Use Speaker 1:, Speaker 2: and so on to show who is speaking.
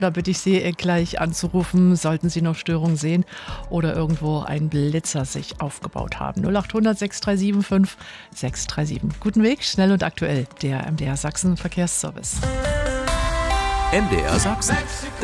Speaker 1: Da bitte ich Sie gleich anzurufen, sollten Sie noch Störungen sehen oder irgendwo ein Blitzer sich aufgebaut haben. 0800 637 5637. Guten Weg, schnell und aktuell, der MDR Sachsen Verkehrsservice.
Speaker 2: MDR Sachsen.